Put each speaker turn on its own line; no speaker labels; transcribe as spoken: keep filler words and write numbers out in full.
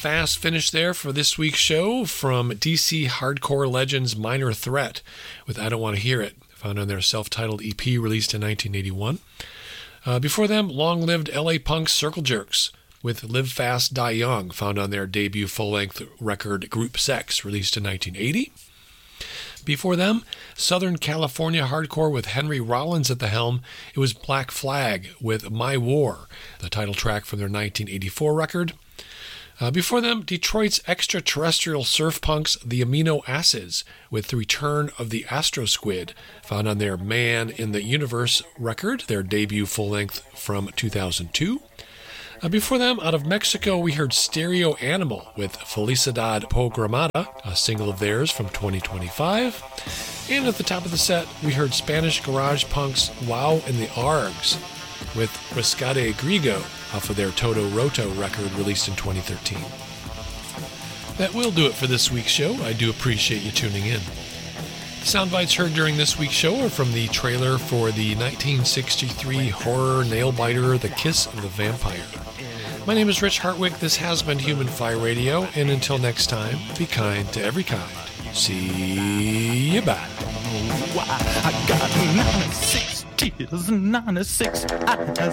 fast finish there for this week's show from D C hardcore legends Minor Threat with I Don't Want to Hear It, found on their self-titled E P released in nineteen eighty-one. Uh, before them, long-lived L A punk Circle Jerks with Live Fast, Die Young, found on their debut full-length record Group Sex, released in nineteen eighty. Before them, Southern California hardcore with Henry Rollins at the helm. It was Black Flag with My War, the title track from their nineteen eighty-four record. Uh, before them, Detroit's extraterrestrial surf punks, the Amino Acids, with The Return of the Astro Squid, found on their Man in the Universe record, their debut full-length from two thousand two. Uh, before them, out of Mexico, we heard Stereo Animal with Felicidad Programada, a single of theirs from twenty twenty-five. And at the top of the set, we heard Spanish garage punks Wow and the Args with Rescate Griego off of their Toto Roto record released in twenty thirteen. That will do it for this week's show. I do appreciate you tuning in. The sound bites heard during this week's show are from the trailer for the nineteen sixty-three horror nail-biter The Kiss of the Vampire. My name is Rich Hartwig. This has been Human Fire Radio, and until next time, be kind to every kind. See you bye. I got ninety-six tears and ninety-six eyes.